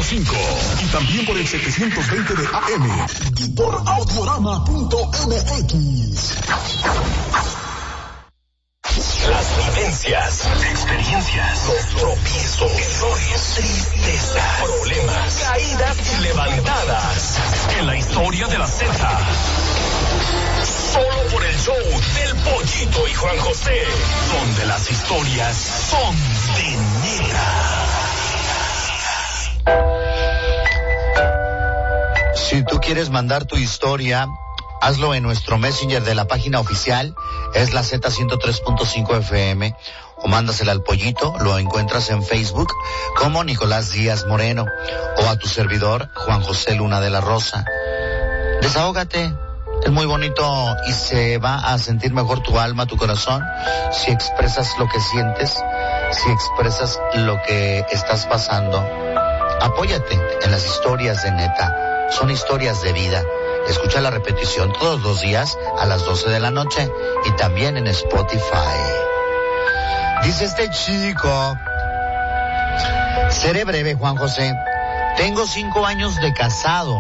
100.5 y también por el 720 de AM y por audiorama.mx. Las vivencias, experiencias, los tropiezos, errores, tristeza, problemas, caídas y levantadas. En la historia de la Z. Solo por el show del Pollito y Juan José, donde las historias son de neta. Si tú quieres mandar tu historia, hazlo en nuestro Messenger de la página oficial, es la Z103.5 FM, o mándasela al Pollito, lo encuentras en Facebook como Nicolás Díaz Moreno, o a tu servidor, Juan José Luna de la Rosa. Desahógate, es muy bonito y se va a sentir mejor tu alma, tu corazón, si expresas lo que sientes, si expresas lo que estás pasando. Apóyate en las historias de neta. Son historias de vida. Escucha la repetición todos los días a las 12 de la noche y también en Spotify. Dice este chico: seré breve, Juan José. Tengo 5 años de casado.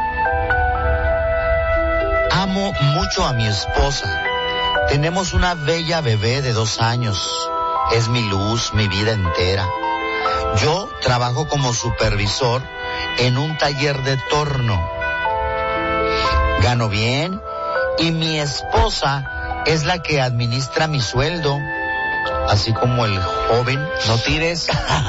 Amo mucho a mi esposa. Tenemos una bella bebé de 2 años. Es mi luz, mi vida entera. Yo trabajo como supervisor en un taller de torno. Gano bien y mi esposa es la que administra mi sueldo, así como el joven. No tires.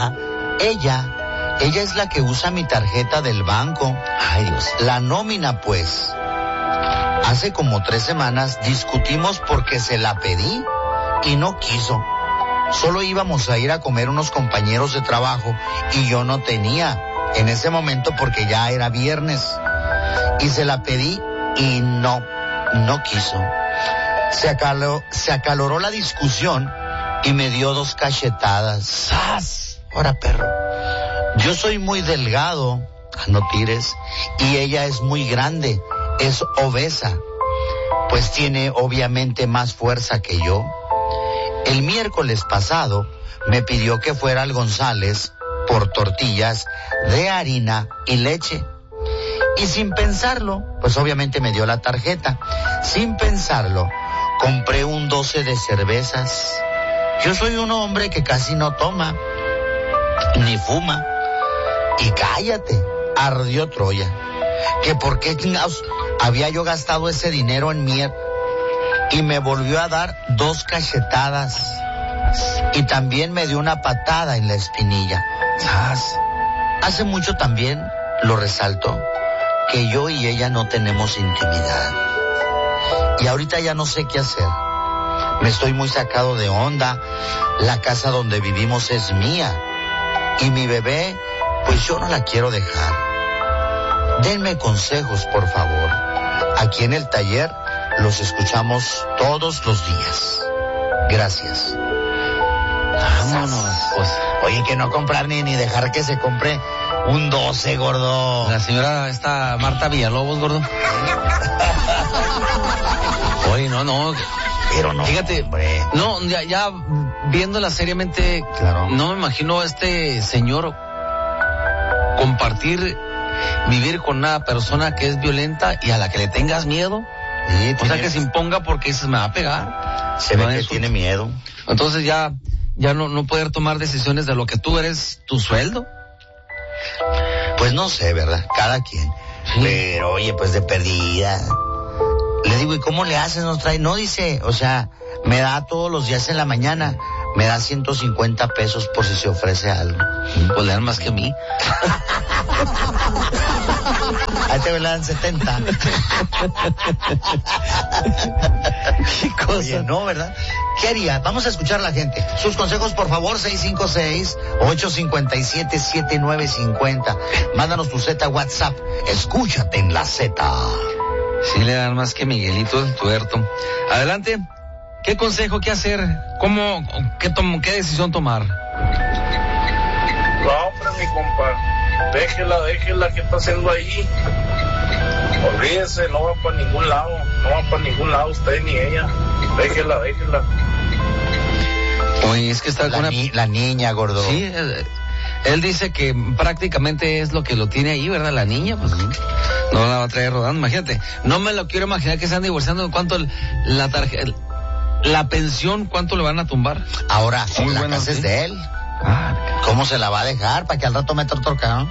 Ella es la que usa mi tarjeta del banco. Ay, Dios. La nómina, pues. Hace como 3 semanas discutimos porque se la pedí y no quiso. Solo íbamos a ir a comer unos compañeros de trabajo y yo no tenía en ese momento porque ya era viernes. Y se la pedí y no quiso. Se acaloró la discusión y me dio 2 cachetadas. ¡Sas! Ahora, perro. Yo soy muy delgado, no tires, y ella es muy grande, es obesa, pues tiene obviamente más fuerza que yo. El miércoles pasado me pidió que fuera al González por tortillas de harina y leche. Y sin pensarlo, pues obviamente me dio la tarjeta. Sin pensarlo, compré un 12 de cervezas. Yo soy un hombre que casi no toma, ni fuma. Y cállate, ardió Troya. Que por qué chingados había yo gastado ese dinero en mierda. Y me volvió a dar 2 cachetadas. Y también me dio una patada en la espinilla. Hace mucho también, lo resalto, que yo y ella no tenemos intimidad. Y ahorita ya no sé qué hacer. Me estoy muy sacado de onda. La casa donde vivimos es mía. Y mi bebé, pues yo no la quiero dejar. Denme consejos, por favor. Aquí en el taller los escuchamos todos los días. Gracias. Vámonos. Pues, oye, que no comprar ni dejar que se compre un 12, gordo. La señora esta Marta Villalobos, gordo. Oye, no. Pero no. Fíjate, hombre. No, ya viéndola seriamente, claro. No me imagino a este señor vivir con una persona que es violenta y a la que le tengas miedo. Sí, o sea, que se imponga porque dices, me va a pegar. Se ve que tiene miedo. Entonces ya no poder tomar decisiones de lo que tú eres, tu sueldo. Pues no sé, ¿verdad? Cada quien. Sí. Pero oye, pues de perdida. Le digo, ¿y cómo le haces? Nos trae. No dice, o sea, me da todos los días en la mañana. Me da 150 pesos por si se ofrece algo. Pues le dan más que a mí. Ahí te me le dan 70. ¿Qué cosa? Oye, no, ¿verdad? ¿Qué haría? Vamos a escuchar a la gente. Sus consejos, por favor, 656-857-7950. Mándanos tu Z WhatsApp. Escúchate en la Z. Sí, le dan más que Miguelito el tuerto. Adelante. ¿Qué consejo, qué hacer? ¿Qué decisión tomar? No, hombre, mi compa. Déjela, ¿qué está haciendo ahí? Olvídese, no va para ningún lado usted ni ella. Déjela. Oye, es que está la niña, gordo. Sí, Él dice que prácticamente es lo que lo tiene ahí, ¿verdad? La niña, pues no la va a traer rodando. Imagínate, no me lo quiero imaginar que están divorciando. ¿En cuánto la pensión, cuánto le van a tumbar? Ahora, la casa es de él. ¿Cómo se la va a dejar para que al rato meta otro cabrón?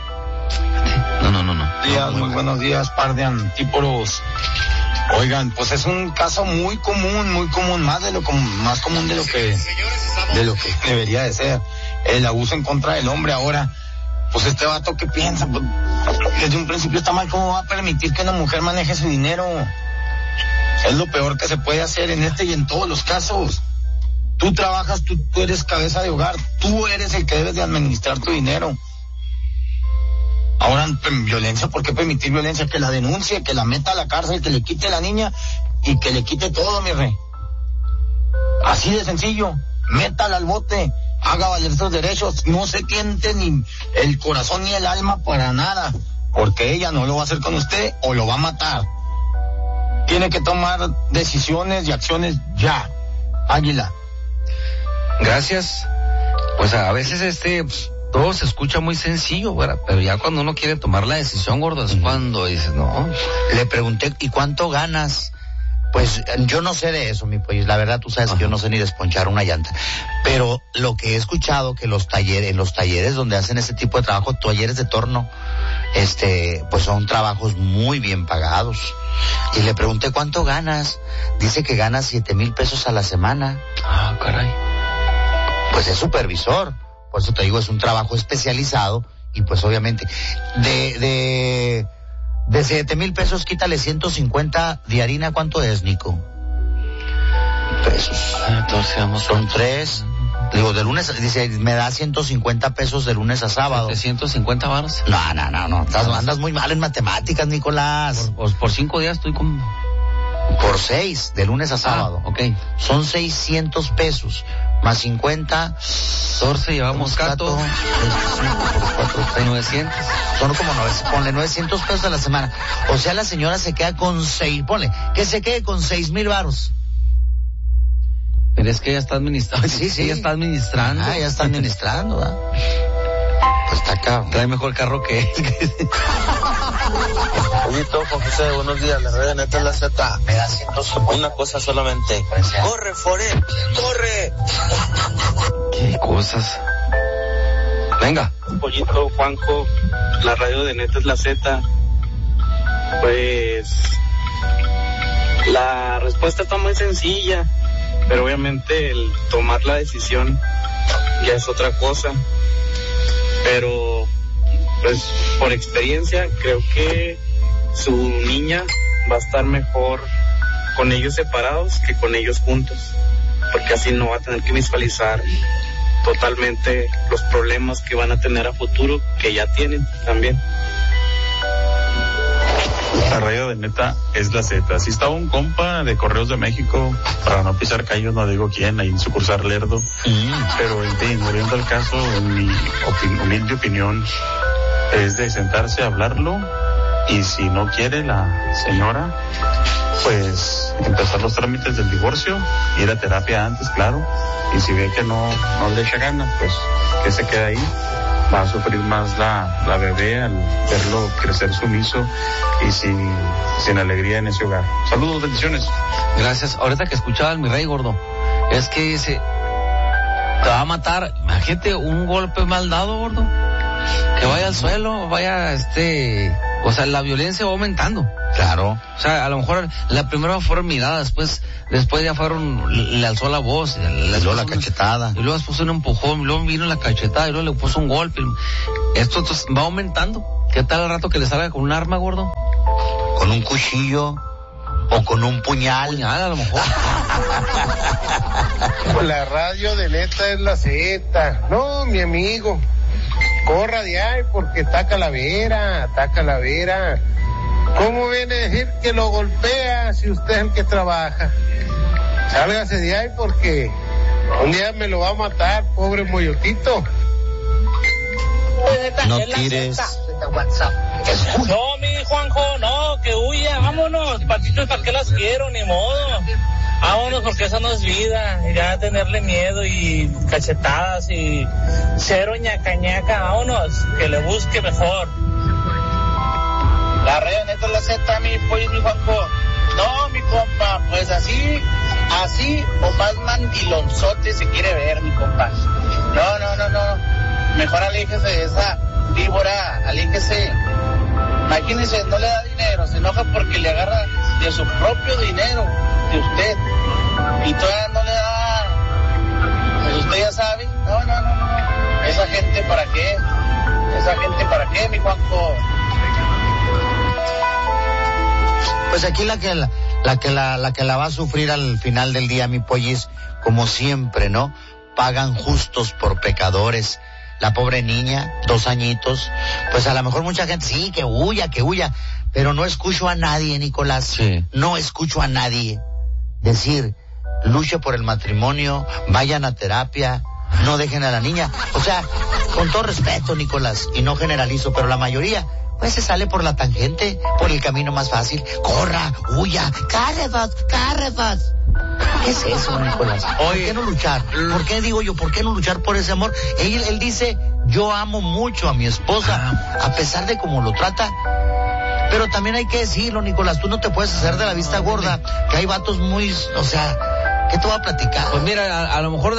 No. Muy buenos días, par de antíporos. Oigan, pues es un caso muy común, más común de lo que debería de ser. El abuso en contra del hombre. Ahora, pues este vato, ¿qué piensa? Pues, desde un principio está mal. ¿Cómo va a permitir que una mujer maneje su dinero? Es lo peor que se puede hacer en este y en todos los casos. Tú trabajas, tú eres cabeza de hogar, tú eres el que debes de administrar tu dinero. Ahora, violencia, ¿por qué permitir violencia? Que la denuncie, que la meta a la cárcel, que le quite la niña y que le quite todo, mi rey. Así de sencillo, métala al bote, haga valer sus derechos, no se tiente ni el corazón ni el alma para nada, porque ella no lo va a hacer con usted o lo va a matar. Tiene que tomar decisiones y acciones ya. Águila. Gracias. Pues a veces todo se escucha muy sencillo, ¿verdad? Pero ya cuando uno quiere tomar la decisión, gordo, es cuando dices, no. Le pregunté, ¿y cuánto ganas? Pues yo no sé de eso, mi pues. La verdad, tú sabes que yo no sé ni desponchar una llanta. Pero lo que he escuchado, que en los talleres donde hacen ese tipo de trabajo, talleres de torno, pues son trabajos muy bien pagados. Y le pregunté, ¿cuánto ganas? Dice que gana 7,000 pesos a la semana. Ah, caray. Pues es supervisor. Por eso te digo, es un trabajo especializado y pues obviamente de 7,000 pesos quítale 150 de harina, ¿cuánto es, Nico? Pesos. Entonces vamos. Son 3. Digo, de lunes, dice, me da 150 pesos de lunes a sábado. ¿De 150 varos? No. Andas muy mal en matemáticas, Nicolás. Por 5 días estoy con... Por 6, de lunes a sábado. Ok. Son 600 pesos. Más 50. 14 llevamos gato. 900. Son como 900, ponle 900 pesos a la semana. O sea, la señora se queda con 6, ponle, que se quede con 6,000 varos. Pero es que ella está administrando. Sí. Ella está administrando. Ella está administrando, ¿verdad? Pues está acá. Trae mejor carro que él. Ollito, Juan José, buenos días, la red de Neta es la Z. Me da 150. Una cosa solamente. ¡Corre, Foré! ¡Corre! ¿Qué cosas? Venga. Pollito, Juanjo, la radio de Neta es la Z. Pues la respuesta está muy sencilla, pero obviamente el tomar la decisión ya es otra cosa. Pero pues por experiencia creo que su niña va a estar mejor con ellos separados que con ellos juntos, porque así no va a tener que visualizar totalmente los problemas que van a tener a futuro, que ya tienen también. La radio de Neta es la Z. Así estaba un compa de Correos de México, para no pisar callos, no digo quién, ahí en sucursal Lerdo. Pero en fin, volviendo al caso, en mi humilde opinión, es de sentarse a hablarlo, y si no quiere la señora, pues empezar los trámites del divorcio, ir a terapia antes, claro, y si ve que no le echa ganas, pues que se quede ahí. Va a sufrir más la bebé al verlo crecer sumiso y sin alegría en ese hogar. Saludos, bendiciones. Gracias. Ahorita que escuchaba al mi rey, gordo, es que dice, te va a matar. Imagínate un golpe mal dado, gordo, que vaya al suelo, o sea, la violencia va aumentando. Claro. O sea, a lo mejor la primera fueron miradas, después ya le alzó la voz. Le dio la cachetada. Y luego después un empujón, luego vino la cachetada, y luego le puso un golpe. Esto va aumentando. ¿Qué tal al rato que le salga con un arma, gordo? Con un cuchillo o con un puñal. Puñal, a lo mejor. La radio de Neta es la Z. No, mi amigo. Corra de ahí porque está calavera. ¿Cómo viene a decir que lo golpea si usted es el que trabaja? Sálgase de ahí porque un día me lo va a matar, pobre mollotito. No tires. No, mi Juanjo, no, que huya, vámonos. Patitos, ¿para qué las quiero? Ni modo. Vámonos, porque eso no es vida. Ya tenerle miedo y cachetadas y cero ñaca, vámonos, que le busque mejor. La red, neta, la Z, mi pollo, mi Juanjo. No, mi compa, pues así o más mandilonzote se quiere ver, mi compa. No. Mejor aléjese de esa víbora, aléjese. Imagínese, no le da dinero, se enoja porque le agarra de su propio dinero, de usted. Y todavía no le da, pues usted ya sabe. No. ¿Esa gente para qué? Mi Juanjo? Pues aquí la que la va a sufrir al final del día, mi pollis, como siempre, ¿no? Pagan justos por pecadores. La pobre niña, 2 añitos, pues a lo mejor mucha gente, sí, que huya, pero no escucho a nadie, Nicolás. Sí. No escucho a nadie decir, luche por el matrimonio, vayan a terapia, no dejen a la niña. O sea, con todo respeto, Nicolás, y no generalizo, pero la mayoría pues se sale por la tangente, por el camino más fácil. Corra, huya, carrefas. ¿Qué es eso, Nicolás? ¿Por qué no luchar? ¿Por qué no luchar por ese amor? Él dice, yo amo mucho a mi esposa, a pesar de cómo lo trata. Pero también hay que decirlo, Nicolás, tú no te puedes hacer de la vista gorda, que hay vatos muy, o sea, ¿qué te voy a platicar? Pues mira, a lo mejor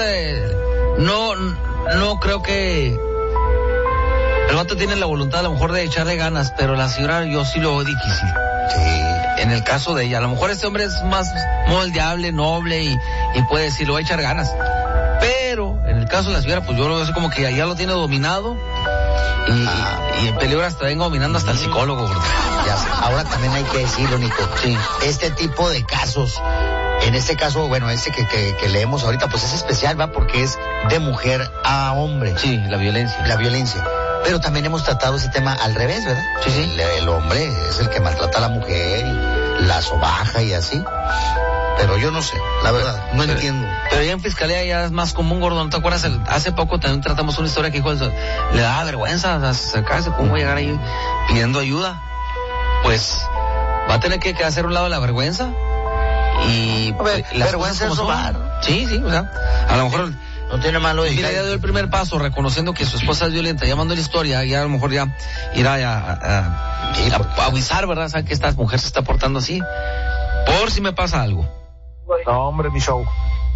no creo que el vato tiene la voluntad a lo mejor de echarle ganas, pero la señora yo sí lo veo difícil. Sí. En el caso de ella, a lo mejor este hombre es más moldeable, noble y puede decir, lo va a echar ganas. Pero en el caso de la señora, pues yo lo veo así como que ya lo tiene dominado y en peligro hasta vengo dominando hasta el psicólogo, bro. Ya sé. Ahora también hay que decirlo, Nico. Sí. Este tipo de casos, en este caso, bueno, ese que leemos ahorita, pues es especial, ¿va? Porque es de mujer a hombre. Sí, la violencia. Pero también hemos tratado ese tema al revés, ¿verdad? Sí. El hombre es el que maltrata a la mujer y la sobaja y así. Pero yo no sé, la verdad, no entiendo. Pero ya en fiscalía ya es más común, gordo. ¿No te acuerdas? Hace poco también tratamos una historia que dijo, le daba vergüenza acercarse, cómo llegar ahí pidiendo ayuda. Pues va a tener que hacer un lado la vergüenza y la vergüenza es sobar. Sí, o sea, a lo mejor no tiene malo de mira, ya dio el primer paso reconociendo que su esposa es violenta, llamando la historia, y a lo mejor ya irá a avisar, ¿verdad? ¿Sabe que esta mujer se está portando así? Por si me pasa algo. No, hombre, mi show.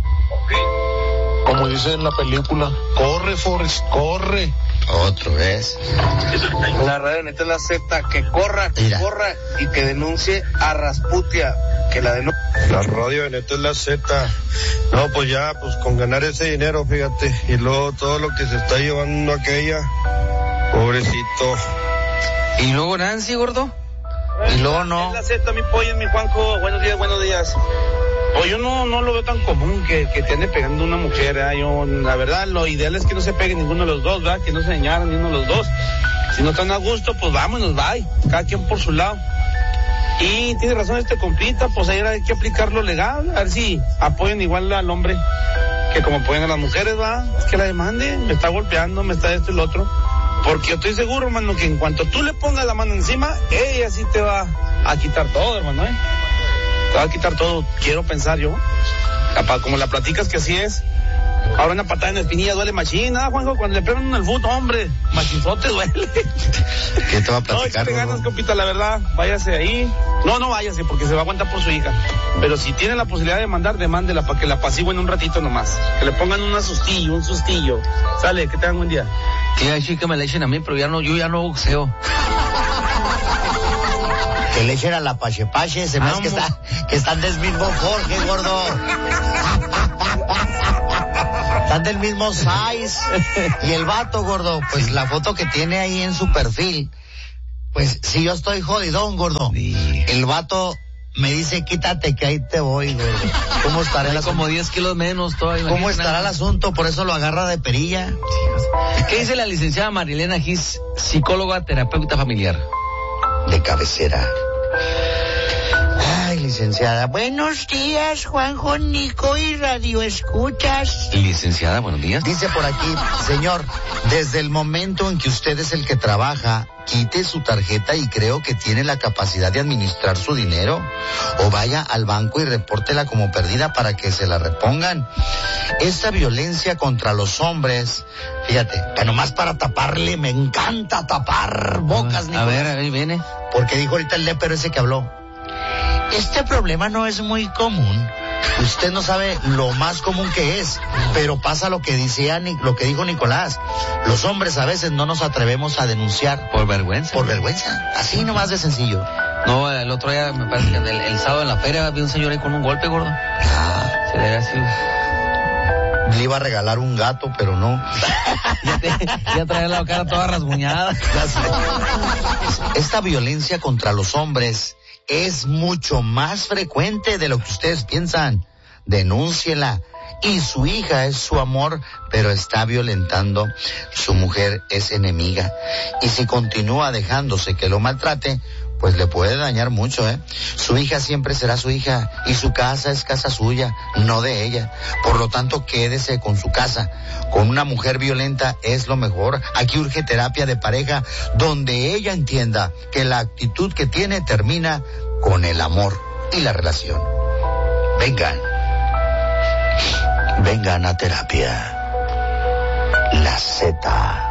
Como dice en la película, corre, Forrest, corre. Otra vez. La radio neta es la Z, que corra y que denuncie a Rasputia, que la denuncie. La radio de neta es la Z. No, pues ya, pues con ganar ese dinero, fíjate, y luego todo lo que se está llevando aquella, pobrecito. Y luego Nancy, gordo. Y luego no. Es la Z, mi pollo, mi Juanjo, buenos días. Pues yo no lo veo tan común que te ande pegando una mujer, ¿eh? Yo, la verdad, lo ideal es que no se pegue ninguno de los dos, ¿verdad? Que no se dañaran ninguno de los dos. Si no están a gusto, pues vámonos, bye. Cada quien por su lado. Y tiene razón este compita, pues ahí hay que aplicar lo legal, a ver si apoyan igual al hombre que como apoyan a las mujeres, ¿va? Es que la demande, me está golpeando, me está esto y lo otro. Porque yo estoy seguro, hermano, que en cuanto tú le pongas la mano encima, ella sí te va a quitar todo, hermano, ¿eh? Te va a quitar todo, quiero pensar yo. Capaz, como la platicas que así es. Ahora una patada en la espinilla duele machina, Juanjo, cuando le pegan el fútbol, hombre, machinzote duele. ¿Qué te va a platicar? No, te ganas, compita, la verdad, váyase ahí. No váyase, porque se va a aguantar por su hija. Pero si tiene la posibilidad de mandar, demándela para que la apacigüen un ratito nomás. Que le pongan un sustillo. Sale, que tengan buen día. Sí, que me le echen a mí, pero yo ya no boxeo. Que le echen a la pache, se me hace que están del mismo Jorge, gordo. Están del mismo size. Y el vato, gordo, pues la foto que tiene ahí en su perfil, pues si yo estoy jodidón, gordo, el vato me dice, quítate que ahí te voy, gordo. ¿Cómo estará el asunto? Como 10 kilos menos todavía. ¿Cómo estará el asunto? Por eso lo agarra de perilla. ¿Qué dice la licenciada Marilena Gis, psicóloga, terapeuta familiar? De cabecera. Ay, licenciada. Buenos días, Juanjo, Nico y Radio Escuchas. Licenciada, buenos días. Dice por aquí, señor, desde el momento en que usted es el que trabaja, quite su tarjeta y creo que tiene la capacidad de administrar su dinero. O vaya al banco y repórtela como perdida para que se la repongan. Esta violencia contra los hombres, fíjate, que nomás para taparle, me encanta tapar bocas, Nicolás. A ver, ahí viene. Porque dijo ahorita el lépero ese que habló. Este problema no es muy común. Usted no sabe lo más común que es, pero pasa lo que dijo Nicolás. Los hombres a veces no nos atrevemos a denunciar. Por vergüenza. Por vergüenza. Así nomás de sencillo. No, el otro día, me parece que el sábado en la feria vi un señor ahí con un golpe, gordo. Se le así. Le iba a regalar un gato, pero no. Ya traía la cara toda rasguñada. Esta violencia contra los hombres es mucho más frecuente de lo que ustedes piensan. Denúnciela. Y su hija es su amor, pero está violentando. Su mujer es enemiga. Y si continúa dejándose que lo maltrate, pues le puede dañar mucho, ¿eh? Su hija siempre será su hija y su casa es casa suya, no de ella. Por lo tanto, quédese con su casa. Con una mujer violenta es lo mejor. Aquí urge terapia de pareja donde ella entienda que la actitud que tiene termina con el amor y la relación. Vengan a terapia. La Z.